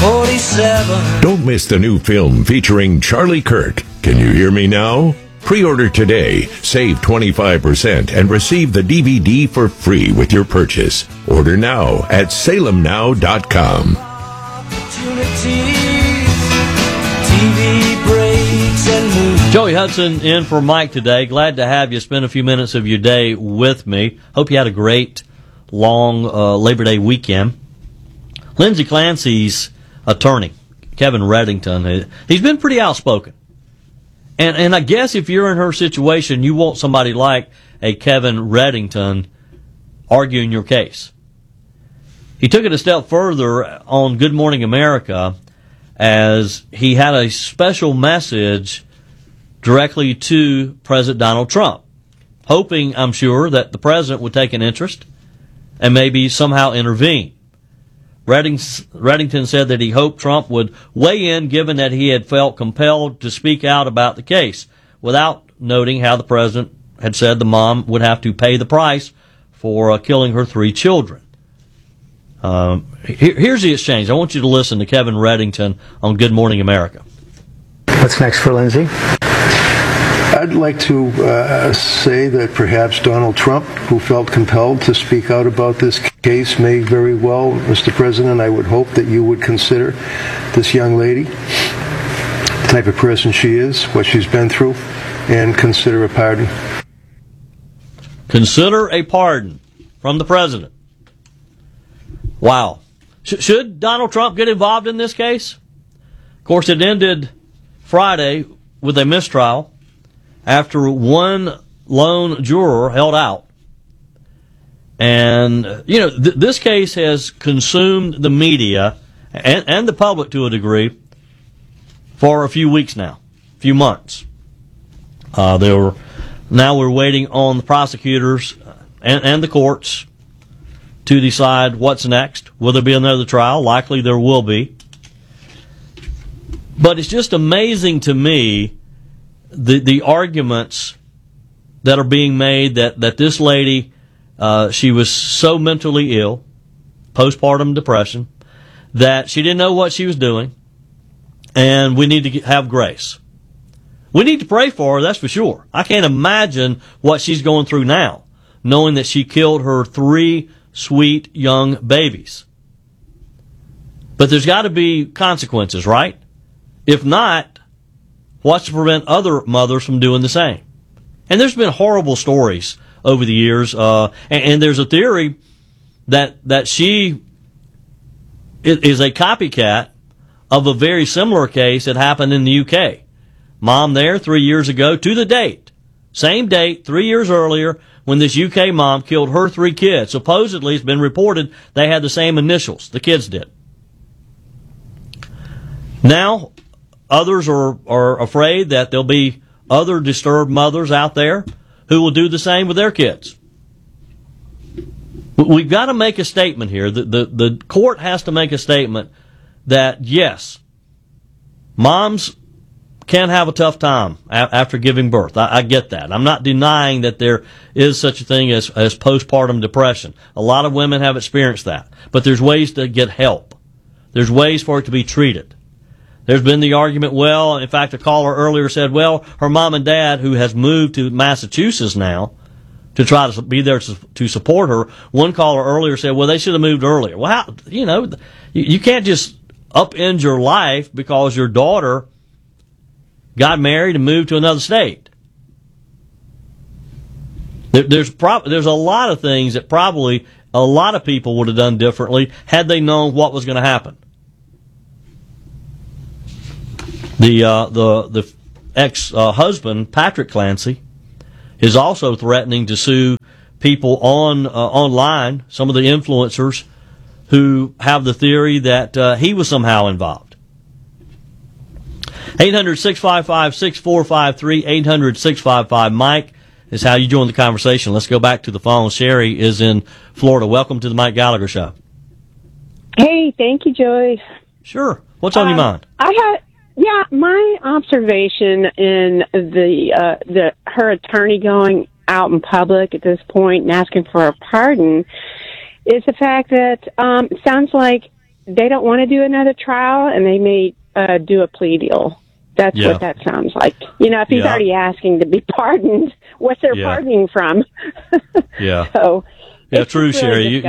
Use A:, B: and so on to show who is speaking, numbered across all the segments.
A: 47.
B: Don't miss the new film featuring Charlie Kirk. Can you hear me now? Pre-order today, save 25%, and receive the DVD for free with your purchase. Order now at salemnow.com.
A: TV breaks and movies.
C: Joey Hudson in for Mike today. Glad to have you spend a few minutes of your day with me. Hope you had a great, long Labor Day weekend. Lindsay Clancy's attorney, Kevin Reddington, he's been pretty outspoken. And I guess if you're in her situation, you want somebody like a Kevin Reddington arguing your case. He took it a step further on Good Morning America as he had a special message directly to President Donald Trump, hoping, I'm sure, that the president would take an interest and maybe somehow intervene. Reddington said that he hoped Trump would weigh in, given that he had felt compelled to speak out about the case, without noting how the president had said the mom would have to pay the price for killing her 3 children. Here's the exchange. I want you to listen to Kevin Reddington on Good Morning America.
D: What's next for Lindsay?
E: I'd like to say that perhaps Donald Trump, who felt compelled to speak out about this case, may very well, Mr. President, I would hope that you would consider this young lady, the type of person she is, what she's been through, and consider a pardon.
C: Consider a pardon from the president. Wow. Should Donald Trump get involved in this case? Of course, it ended Friday with a mistrial after one lone juror held out. And, this case has consumed the media and the public to a degree for a few weeks now, a few months. Now we're waiting on the prosecutors and the courts to decide what's next. Will there be another trial? Likely there will be. But it's just amazing to me the arguments that are being made that this lady, she was so mentally ill, postpartum depression, that she didn't know what she was doing, and we need to have grace. We need to pray for her, that's for sure. I can't imagine what she's going through now, knowing that she killed her 3 sweet young babies. But there's got to be consequences, right? If not, what's to prevent other mothers from doing the same? And there's been horrible stories over the years, and there's a theory that she is a copycat of a very similar case that happened in the UK. Mom there 3 years ago, to the date, same date, 3 years earlier, when this UK mom killed her 3 kids. Supposedly, it's been reported they had the same initials, the kids did. Now, others are afraid that there'll be other disturbed mothers out there who will do the same with their kids. We've got to make a statement here. The court has to make a statement that, yes, moms can have a tough time after giving birth. I get that. I'm not denying that there is such a thing as postpartum depression. A lot of women have experienced that. But there's ways to get help. There's ways for it to be treated. There's been the argument, well, in fact, a caller earlier said, well, her mom and dad, who has moved to Massachusetts now to try to be there to support her, one caller earlier said, well, they should have moved earlier. Well, how, you can't just upend your life because your daughter got married and moved to another state. There's a lot of things that probably a lot of people would have done differently had they known what was going to happen. The ex-husband, Patrick Clancy, is also threatening to sue people online, some of the influencers who have the theory that he was somehow involved. 800-655-6453, 800-655-MIKE is how you join the conversation. Let's go back to the phone. Sherry is in Florida. Welcome to the Mike Gallagher Show.
F: Hey, thank you, Joey.
C: Sure. What's on your mind?
F: My observation in her attorney going out in public at this point and asking for a pardon is the fact that it sounds like they don't want to do another trial, and they may do a plea deal. That's what that sounds like. If he's already asking to be pardoned, what's there pardoning from? So,
C: true,
F: really
C: Sherry.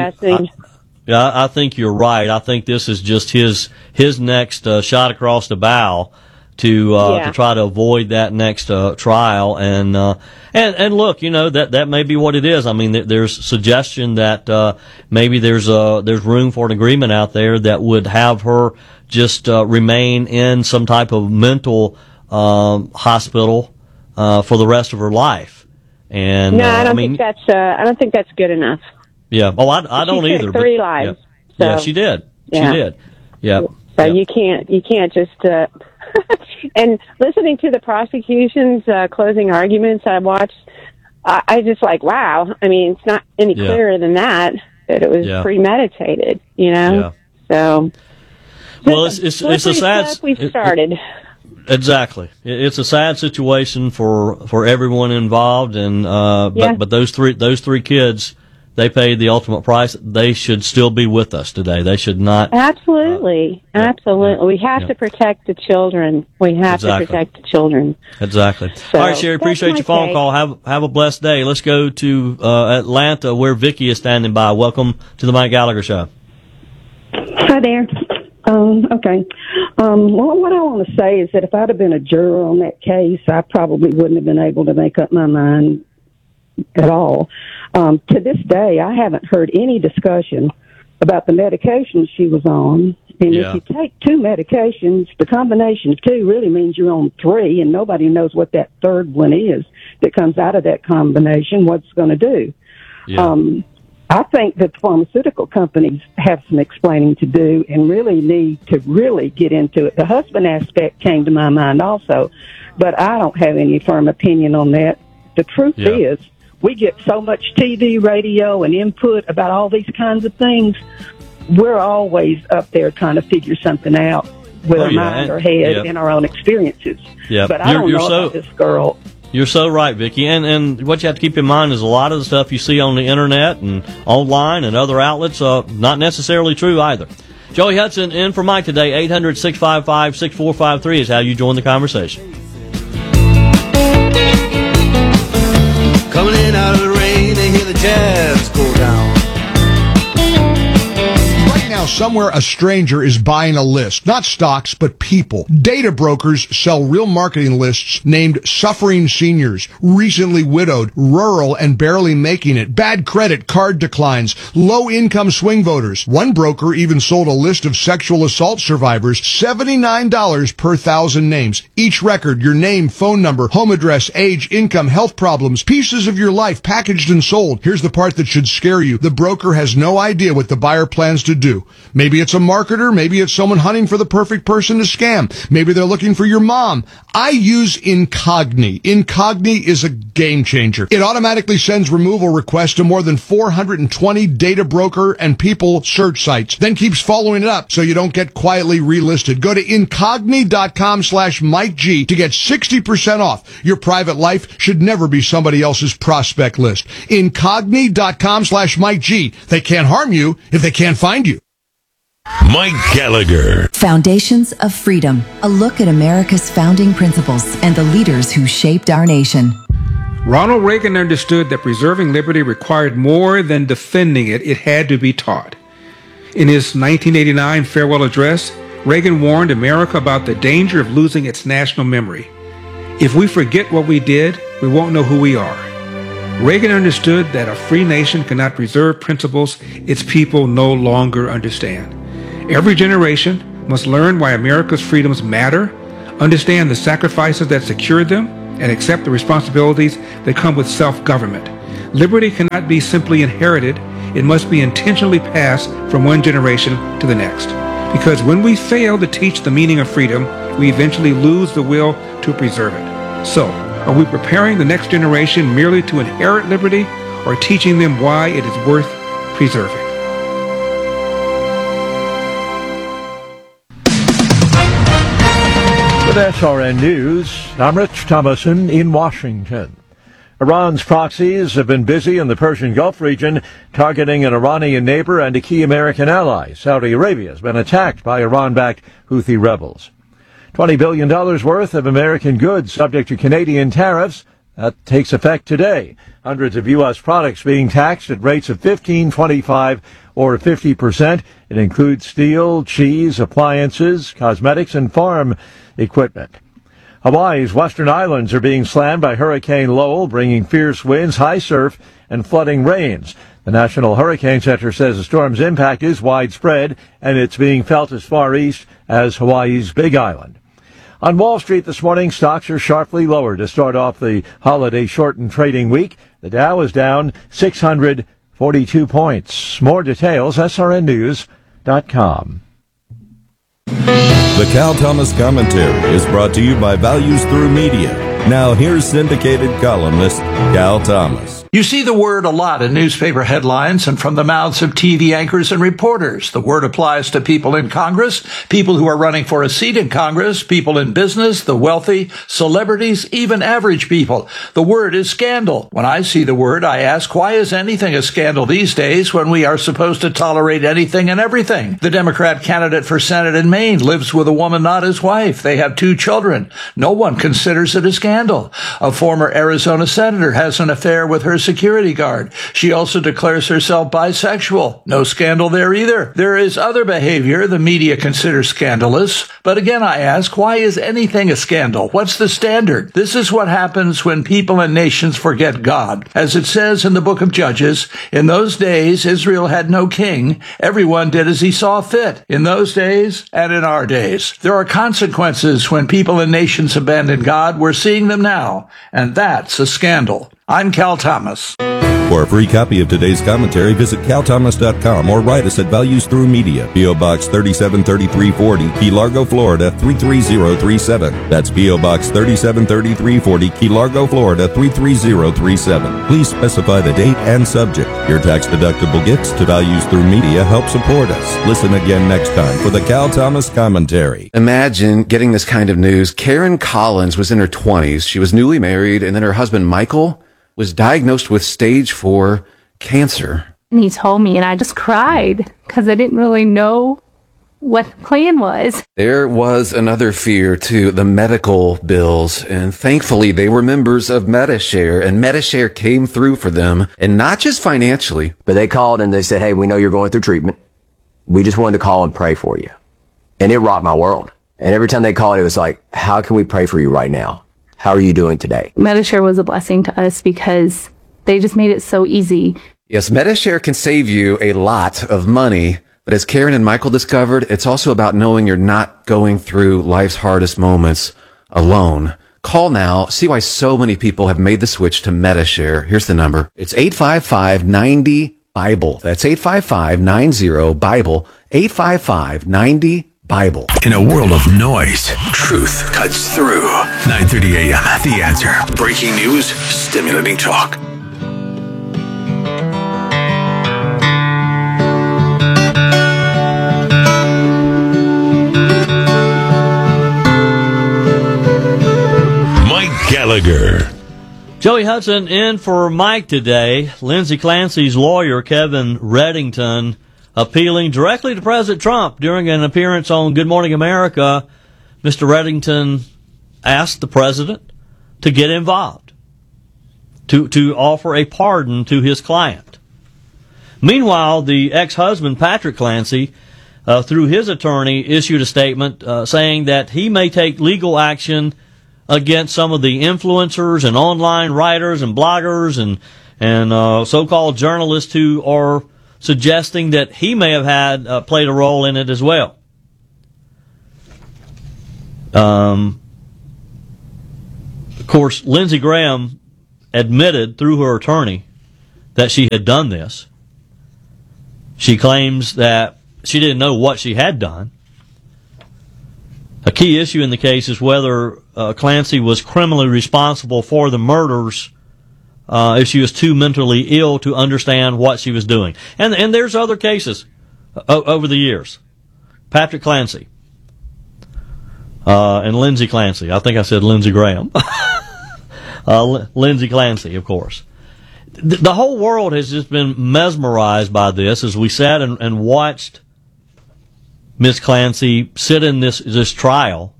C: I think you're right. I think this is just his next shot across the bow to try to avoid that next trial. And look, that may be what it is. I mean, there's suggestion that maybe there's room for an agreement out there that would have her just remain in some type of mental hospital for the rest of her life. And
F: no, I don't think that's good enough.
C: Yeah. Oh, I don't either.
F: 3 lives.
C: Yeah. She did.
F: Yeah.
C: She did. Yeah.
F: So you can't just. And listening to the prosecution's closing arguments, I watched. I just like, wow. I mean, it's not any clearer than that it was premeditated.
C: Yeah.
F: So.
C: Well, it's a sad.
F: We've started.
C: Exactly. It's a sad situation for everyone involved, and but those three kids, they paid the ultimate price. They should still be with us today. They should not.
F: Absolutely. Absolutely. We have to protect the children. We have to protect the children.
C: Exactly.
F: So,
C: all right, Sherry, appreciate your phone call. Have a blessed day. Let's go to Atlanta, where Vicki is standing by. Welcome to the Mike Gallagher Show.
G: Hi there. Okay. Well, what I want to say is that if I'd have been a juror on that case, I probably wouldn't have been able to make up my mind at all. To this day, I haven't heard any discussion about the medications she was on. And if you take 2 medications, the combination of 2 really means you're on 3, and nobody knows what that third one is that comes out of that combination, what's going to do. Yeah. I think that pharmaceutical companies have some explaining to do and really need to really get into it. The husband aspect came to my mind also, but I don't have any firm opinion on that. The truth is, we get so much TV, radio, and input about all these kinds of things. We're always up there trying to figure something out with our mind or head in our own experiences. Yeah. But I don't know about this girl.
C: You're so right, Vicki. And what you have to keep in mind is a lot of the stuff you see on the internet and online and other outlets, not necessarily true either. Joey Hudson in for Mike today. 800-655-6453 is how you join the conversation.
A: Coming in out of the rain, they hear the jazz go down.
H: Now, somewhere a stranger is buying a list, not stocks, but people. Data brokers sell real marketing lists named suffering seniors, recently widowed, rural and barely making it, bad credit, card declines, low-income swing voters. One broker even sold a list of sexual assault survivors, $79 per 1,000 names. Each record, your name, phone number, home address, age, income, health problems, pieces of your life packaged and sold. Here's the part that should scare you. The broker has no idea what the buyer plans to do. Maybe it's a marketer. Maybe it's someone hunting for the perfect person to scam. Maybe they're looking for your mom. I use Incogni. Incogni is a game changer. It automatically sends removal requests to more than 420 data broker and people search sites, then keeps following it up so you don't get quietly relisted. Go to Incogni.com/Mike G to get 60% off. Your private life should never be somebody else's prospect list. Incogni.com/Mike G. They can't harm you if they can't find you.
B: Mike Gallagher.
I: Foundations of Freedom. A look at America's founding principles and the leaders who shaped our nation.
J: Ronald Reagan understood that preserving liberty required more than defending it. It had to be taught. In his 1989 farewell address, Reagan warned America about the danger of losing its national memory. If we forget what we did, we won't know who we are. Reagan understood that a free nation cannot preserve principles its people no longer understand. Every generation must learn why America's freedoms matter, understand the sacrifices that secured them, and accept the responsibilities that come with self-government. Liberty cannot be simply inherited. It must be intentionally passed from one generation to the next. Because when we fail to teach the meaning of freedom, we eventually lose the will to preserve it. So, are we preparing the next generation merely to inherit liberty, or teaching them why it is worth preserving?
K: With SRN News, I'm Rich Thomason in Washington. Iran's proxies have been busy in the Persian Gulf region, targeting an Iranian neighbor and a key American ally. Saudi Arabia has been attacked by Iran-backed Houthi rebels. $20 billion worth of American goods subject to Canadian tariffs. That takes effect today. Hundreds of U.S. products being taxed at rates of 15%, 25%, or 50%. It includes steel, cheese, appliances, cosmetics, and farm equipment. Hawaii's western islands are being slammed by Hurricane Lowell, bringing fierce winds, high surf, and flooding rains. The National Hurricane Center says the storm's impact is widespread, and it's being felt as far east as Hawaii's Big Island. On Wall Street this morning, stocks are sharply lower to start off the holiday-shortened trading week. The Dow is down 642 points. More details, srnnews.com.
L: The Cal Thomas Commentary is brought to you by Values Through Media. Now here's syndicated columnist Cal Thomas.
M: You see the word a lot in newspaper headlines and from the mouths of TV anchors and reporters. The word applies to people in Congress, people who are running for a seat in Congress, people in business, the wealthy, celebrities, even average people. The word is scandal. When I see the word, I ask, why is anything a scandal these days when we are supposed to tolerate anything and everything? The Democrat candidate for Senate in Maine lives with a woman not his wife. They have 2 children. No one considers it a scandal. A former Arizona senator has an affair with her security guard. She also declares herself bisexual. No scandal there either. There is other behavior the media considers scandalous. But again, I ask, why is anything a scandal? What's the standard? This is what happens when people and nations forget God. As it says in the book of Judges, in those days, Israel had no king. Everyone did as he saw fit. In those days and in our days. There are consequences when people and nations abandon God. We're seeing them now. And that's a scandal. I'm Cal Thomas.
L: For a free copy of today's commentary, visit calthomas.com or write us at Values Through Media, P.O. Box 373340, Key Largo, Florida 33037. That's P.O. Box 373340, Key Largo, Florida 33037. Please specify the date and subject. Your tax-deductible gifts to Values Through Media help support us. Listen again next time for the Cal Thomas Commentary.
N: Imagine getting this kind of news. Karen Collins was in her 20s. She was newly married, and then her husband, Michael, was diagnosed with stage 4 cancer.
O: And he told me, and I just cried because I didn't really know what the plan was.
N: There was another fear, too, the medical bills. And thankfully, they were members of Medi-Share, and Medi-Share came through for them, and not just financially.
P: But they called and they said, hey, we know you're going through treatment. We just wanted to call and pray for you. And it rocked my world. And every time they called, it was like, how can we pray for you right now? How are you doing today?
O: Medi-Share was a blessing to us because they just made it so easy.
N: Yes, Medi-Share can save you a lot of money, but as Karen and Michael discovered, it's also about knowing you're not going through life's hardest moments alone. Call now. See why so many people have made the switch to Medi-Share. Here's the number. It's 855-90-BIBLE. That's 855-90-BIBLE. 855-90-BIBLE.
Q: In a world of noise, truth cuts through. 9:30 a.m. The Answer. Breaking news, stimulating talk.
B: Mike Gallagher.
C: Joey Hudson in for Mike today. Lindsey Clancy's lawyer, Kevin Reddington, appealing directly to President Trump during an appearance on Good Morning America. Mr. Reddington asked the president to get involved, to offer a pardon to his client. Meanwhile, the ex-husband, Patrick Clancy, through his attorney, issued a statement saying that he may take legal action against some of the influencers and online writers and bloggers and so-called journalists who are suggesting that he may have had played a role in it as well. Of course, Lindsey Graham admitted through her attorney that she had done this. She claims that she didn't know what she had done. A key issue in the case is whether Clancy was criminally responsible for the murders if she was too mentally ill to understand what she was doing. And there's other cases over the years. Patrick Clancy and Lindsey Clancy. I think I said Lindsey Graham. Lindsay Clancy, of course. The whole world has just been mesmerized by this as we sat and watched Miss Clancy sit in this trial.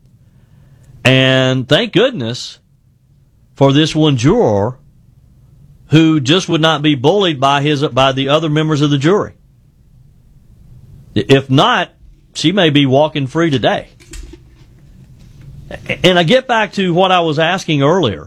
C: And thank goodness for this one juror who just would not be bullied by the other members of the jury. If not, she may be walking free today. And I get back to what I was asking earlier.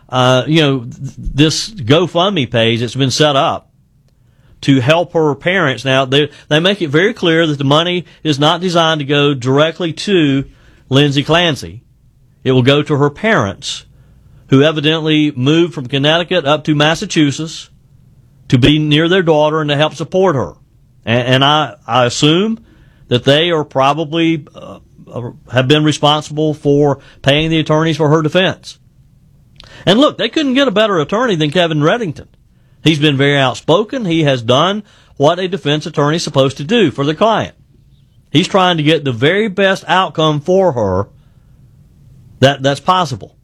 C: This GoFundMe page that's been set up to help her parents. Now, they make it very clear that the money is not designed to go directly to Lindsay Clancy. It will go to her parents, who evidently moved from Connecticut up to Massachusetts to be near their daughter and to help support her. And I assume that they are probably have been responsible for paying the attorneys for her defense. And look, they couldn't get a better attorney than Kevin Reddington. He's been very outspoken. He has done what a defense attorney is supposed to do for the client. He's trying to get the very best outcome for her that's possible.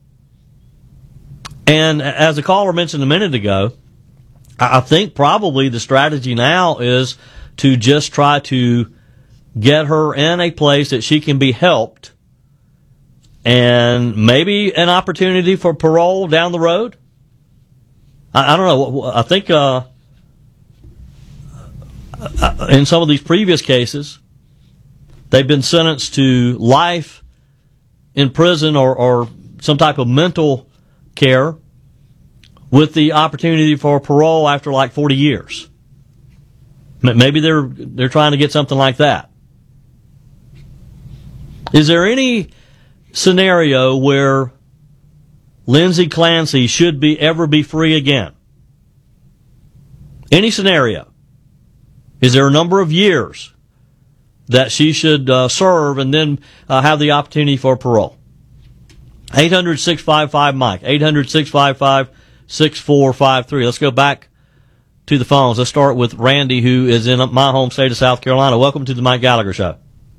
C: And as the caller mentioned a minute ago, I think probably the strategy now is to just try to get her in a place that she can be helped, and maybe an opportunity for parole down the road. I don't know. I think in some of these previous cases, they've been sentenced to life in prison or some type of mental care with the opportunity for parole after like 40 years. Maybe they're trying to get something like that. Is there any scenario where Lindsay Clancy should ever be free again? Any scenario? Is there a number of years that she should serve and then have the opportunity for parole? 800-655-MIKE. 800-655-6453. Let's go back to the phones. Let's start with Randy, who is in my home state of South Carolina. Welcome to the Mike Gallagher Show.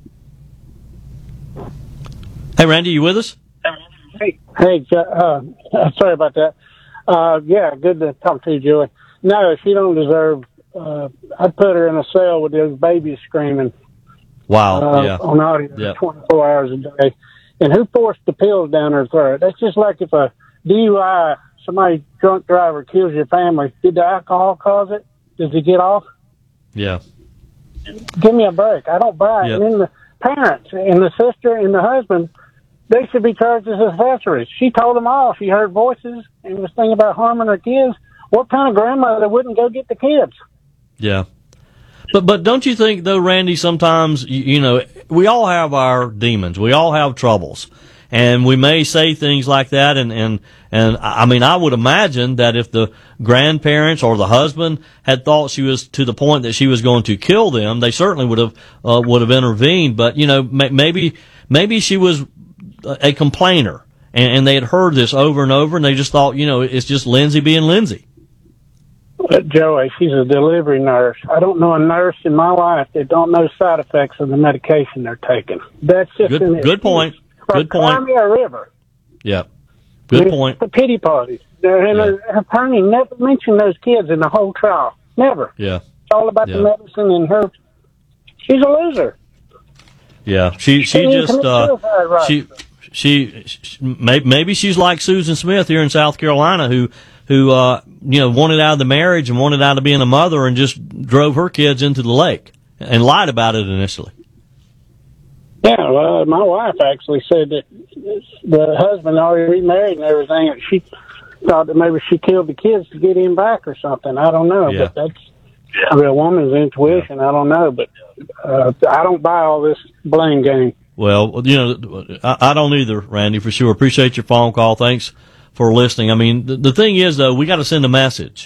C: Hey, Randy, you with us?
R: Hey, sorry about that. Yeah, good to talk to you, Joey. No, she don't deserve, I'd put her in a cell with those babies screaming.
C: Wow, yeah.
R: On audio 24 hours a day. And who forced the pills down her throat? That's just like if a DUI, somebody drunk driver kills your family. Did the alcohol cause it? Does he get off?
C: Yeah.
R: Give me a break. I don't buy it.
C: Yep.
R: And then the parents and the sister and the husband, they should be charged as accessories. She told them all. She heard voices and was thinking about harming her kids. What kind of grandmother wouldn't go get the kids?
C: Yeah. But don't you think, though, Randy, sometimes, we all have our demons. We all have troubles. And we may say things like that, and I mean, I would imagine that if the grandparents or the husband had thought she was to the point that she was going to kill them, they certainly would have intervened. But maybe she was a complainer, and they had heard this over and over, and they just thought, it's just Lindsay being Lindsay.
R: Joey, she's a delivery nurse. I don't know a nurse in my life that don't know side effects of the medication they're taking. That's just
C: good point. Good point.
R: Crimea River.
C: Yeah. Good point.
R: The pity parties. And her attorney never mentioned those kids in the whole trial. Never.
C: Yeah.
R: It's all about the medicine and her. She's a loser.
C: Yeah. She maybe she's like Susan Smith here in South Carolina, who wanted out of the marriage and wanted out of being a mother and just drove her kids into the lake and lied about it initially.
R: Yeah, well, my wife actually said that the husband already remarried and everything, and she thought that maybe she killed the kids to get him back or something. I don't know, but that's a woman's intuition. I don't know, but I don't buy all this blame game.
C: Well, I don't either, Randy, for sure. Appreciate your phone call. Thanks for listening. I mean, the thing is, though, we got to send a message.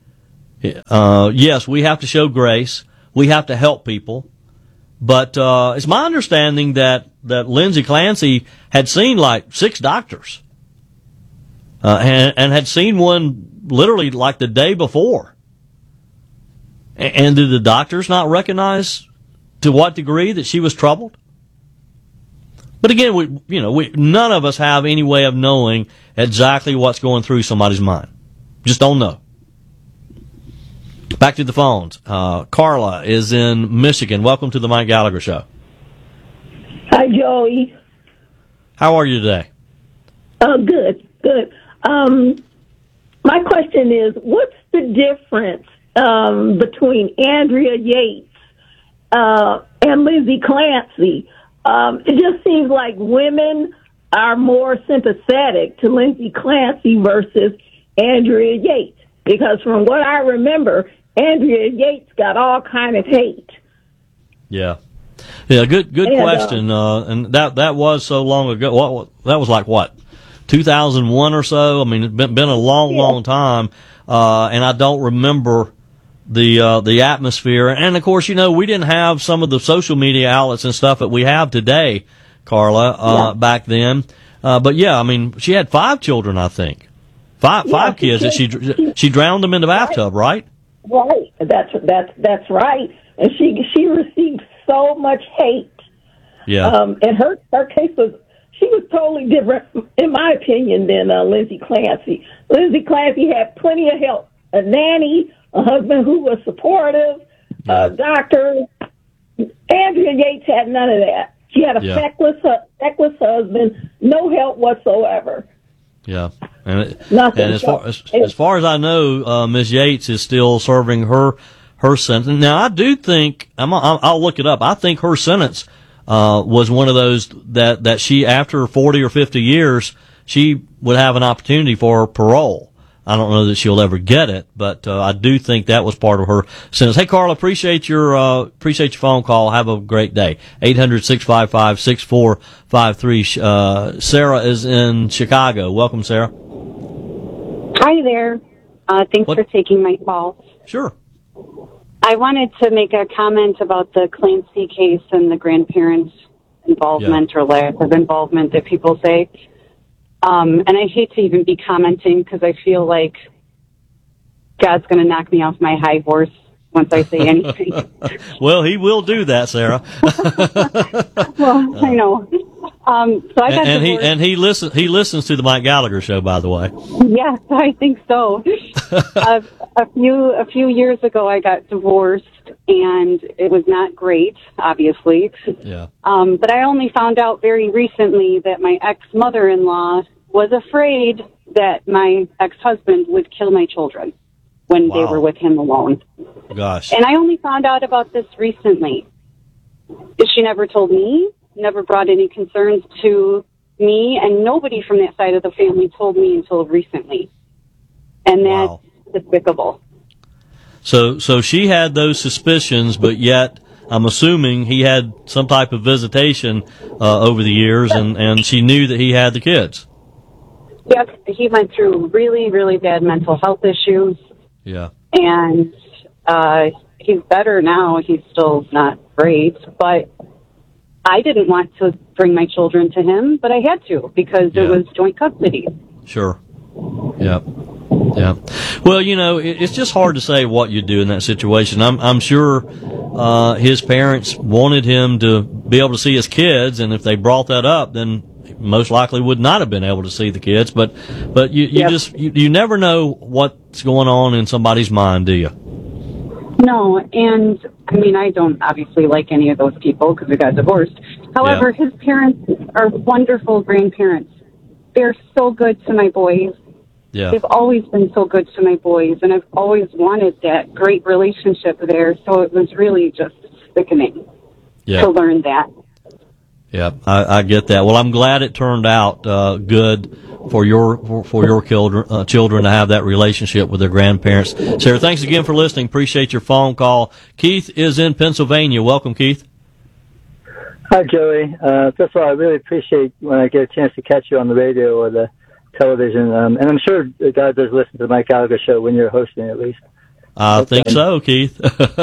C: Yes, we have to show grace. We have to help people. But it's my understanding that Lindsay Clancy had seen like 6 doctors and had seen one literally like the day before. And did the doctors not recognize to what degree that she was troubled? But again, none of us have any way of knowing exactly what's going through somebody's mind. Just don't know. Back to the phones. Carla is in Michigan. Welcome to the Mike Gallagher Show.
S: Hi, Joey.
C: How are you today?
S: Good. My question is, what's the difference between Andrea Yates and Lindsay Clancy? It just seems like women are more sympathetic to Lindsay Clancy versus Andrea Yates, because from what I remember, Andrea Yates got all kind of hate.
C: Yeah, good question. And that was so long ago. That was like what, 2001 or so. I mean, it's been a long time, and I don't remember the atmosphere. And of course, we didn't have some of the social media outlets and stuff that we have today, Carla, back then. But yeah, I mean, she had 5 children, I think. Five kids that she drowned them in the bathtub, right?
S: Right. That's right. And she received so much hate.
C: Yeah.
S: And her case she was totally different, in my opinion, than Lindsay Clancy. Lindsay Clancy had plenty of help. A nanny, a husband who was supportive, a doctor. Andrea Yates had none of that. She had a feckless husband, no help whatsoever.
C: Yeah, and as far as I know, Ms. Yates is still serving her sentence. Now, I do think I'll look it up. I think her sentence was one of those that she, after 40 or 50 years, she would have an opportunity for parole. I don't know that she'll ever get it, but I do think that was part of her sentence. Hey, Carla, appreciate your phone call. Have a great day. 800-655-6453. Sarah is in Chicago. Welcome, Sarah.
T: Hi there. Thanks for taking my call.
C: Sure.
T: I wanted to make a comment about the Clancy case and the grandparents' involvement or lack of involvement that people say. And I hate to even be commenting because I feel like God's going to knock me off my high horse once I say anything.
C: Well, he will do that, Sarah.
T: Well, I know. So I got divorced.
C: He listens to the Mike Gallagher Show, by the way.
T: Yes, I think so. A few years ago, I got divorced, and it was not great, obviously.
C: Yeah.
T: But I only found out very recently that my ex-mother-in-law was afraid that my ex-husband would kill my children when they were with him alone.
C: Gosh.
T: And I only found out about this recently. She never told me, never brought any concerns to me, and nobody from that side of the family told me until recently. And that's despicable.
C: So she had those suspicions, but yet I'm assuming he had some type of visitation over the years, and she knew that he had the kids.
T: Yes, he went through really, really bad mental health issues.
C: Yeah.
T: And he's better now. He's still not great, but I didn't want to bring my children to him, but I had to because it was joint custody.
C: Sure. Yeah. Yeah. Well, it's just hard to say what you do in that situation. I'm sure his parents wanted him to be able to see his kids, and if they brought that up, then most likely would not have been able to see the kids. But you never know what's going on in somebody's mind, do you?
T: No, and I mean, I don't obviously like any of those people because we got divorced. However, his parents are wonderful grandparents. They're so good to my boys.
C: Yeah.
T: They've always been so good to my boys, and I've always wanted that great relationship there, so it was really just sickening to learn that.
C: Yeah, I get that. Well, I'm glad it turned out good for your children to have that relationship with their grandparents. Sarah, thanks again for listening. Appreciate your phone call. Keith is in Pennsylvania. Welcome, Keith.
U: Hi, Joey. First of all, I really appreciate when I get a chance to catch you on the radio or the television. And I'm sure the guy does listen to the Mike Gallagher Show when you're hosting, at least.
C: I think so, Keith.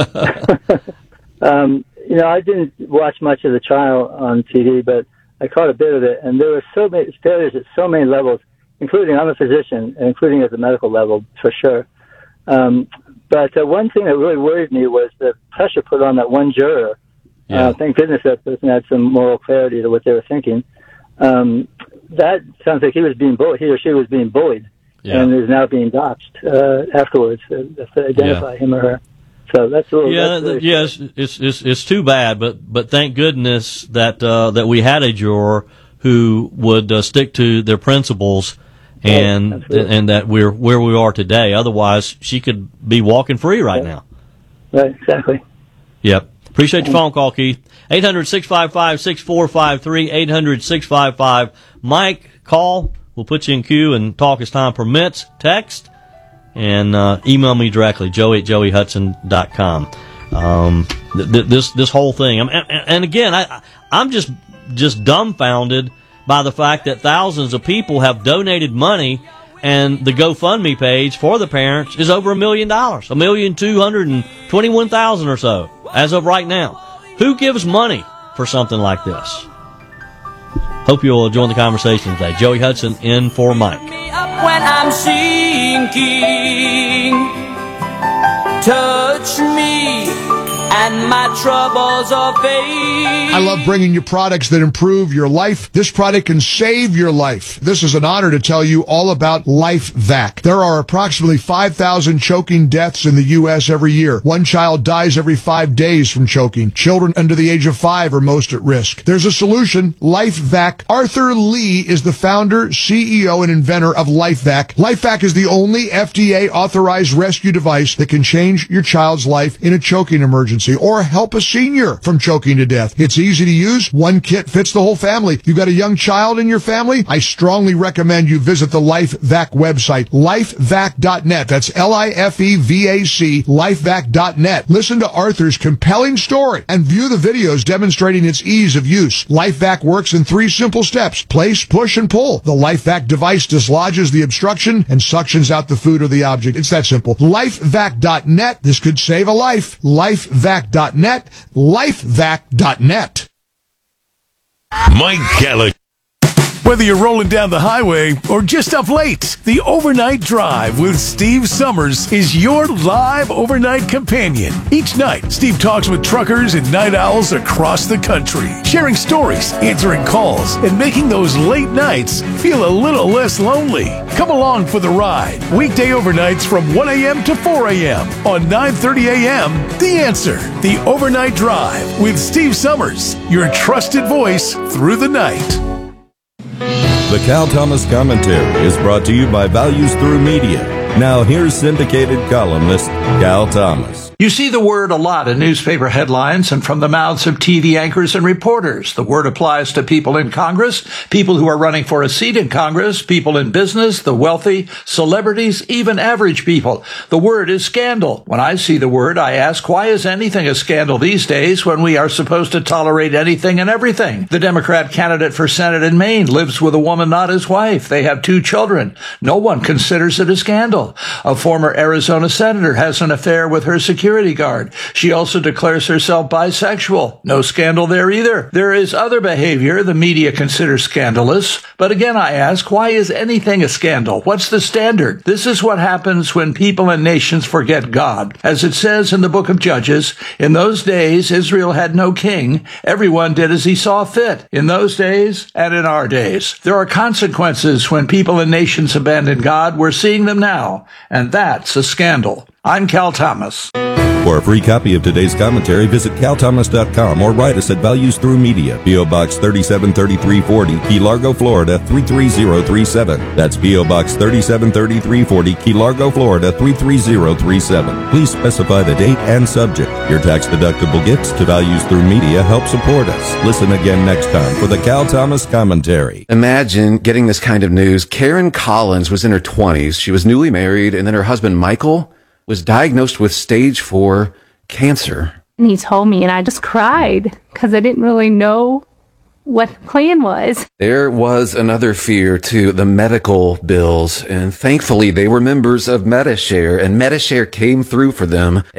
U: I didn't watch much of the trial on TV, but I caught a bit of it, and there were so many failures at so many levels, including I'm a physician, and including at the medical level, for sure. But one thing that really worried me was the pressure put on that one juror Thank goodness that person had some moral clarity to what they were thinking. That sounds like he or she was being bullied, and is now being doxxed afterwards to identify him or her. So that's a little.
C: Yes, it's too bad, but thank goodness that we had a juror who would stick to their principles, and that we're where we are today. Otherwise, she could be walking free right now.
U: Right, exactly.
C: Yep. Appreciate your phone call, Keith. 800-655-6453, 800-655-MIKE. Call. We'll put you in queue and talk as time permits. Text. And email me directly, joey@joeyhudson.com. This whole thing. And again, I'm just dumbfounded by the fact that thousands of people have donated money, and the GoFundMe page for the parents is over $1 million, $1,221,000 or so as of right now. Who gives money for something like this? Hope you'll join the conversation today. Joey Hudson in for Mike.
D: When I'm sinking, touch me and my troubles are fade.
H: I love bringing you products that improve your life. This product can save your life. This is an honor to tell you all about LifeVac. There are approximately 5,000 choking deaths in the U.S. every year. One child dies every 5 days from choking. Children under the age of 5 are most at risk. There's a solution, LifeVac. Arthur Lee is the founder, CEO, and inventor of LifeVac. LifeVac is the only FDA-authorized rescue device that can change your child's life in a choking emergency or help a senior from choking to death. It's easy to use. One kit fits the whole family. You got a young child in your family? I strongly recommend you visit the LifeVac website, lifevac.net. That's LIFEVAC, lifevac.net. Listen to Arthur's compelling story and view the videos demonstrating its ease of use. LifeVac works in 3 simple steps: place, push, and pull. The LifeVac device dislodges the obstruction and suctions out the food or the object. It's that simple. Lifevac.net. This could save a life. LifeVac.net, lifevac.net.
Q: Mike Gallagher. Whether you're rolling down the highway or just up late, the Overnight Drive with Steve Summers is your live overnight companion. Each night, Steve talks with truckers and night owls across the country, sharing stories, answering calls, and making those late nights feel a little less lonely. Come along for the ride. Weekday overnights from 1 a.m. to 4 a.m. on 9:30 a.m. The Answer, the Overnight Drive with Steve Summers, your trusted voice through the night.
L: The Cal Thomas Commentary is brought to you by Values Through Media. Now here's syndicated columnist Cal Thomas.
M: You see the word a lot in newspaper headlines and from the mouths of TV anchors and reporters. The word applies to people in Congress, people who are running for a seat in Congress, people in business, the wealthy, celebrities, even average people. The word is scandal. When I see the word, I ask, why is anything a scandal these days when we are supposed to tolerate anything and everything? The Democrat candidate for Senate in Maine lives with a woman not his wife. They have 2 children. No one considers it a scandal. A former Arizona senator has an affair with her security guard. She also declares herself bisexual. No scandal there either. There is other behavior the media considers scandalous. But again, I ask, why is anything a scandal? What's the standard? This is what happens when people and nations forget God. As it says in the book of Judges, in those days, Israel had no king. Everyone did as he saw fit. In those days and in our days. There are consequences when people and nations abandon God. We're seeing them now. And that's a scandal. I'm Cal Thomas.
L: For a free copy of today's commentary, visit calthomas.com or write us at Values Through Media, P.O. Box 373340, Key Largo, Florida 33037. That's P.O. Box 373340, Key Largo, Florida 33037. Please specify the date and subject. Your tax-deductible gifts to Values Through Media help support us. Listen again next time for the Cal Thomas Commentary.
N: Imagine getting this kind of news. Karen Collins was in her 20s. She was newly married, and then her husband, Michael, was diagnosed with stage 4 cancer.
O: And he told me, and I just cried because I didn't really know what the plan was.
N: There was another fear, too, the medical bills. And thankfully, they were members of Medi-Share, and Medi-Share came through for them.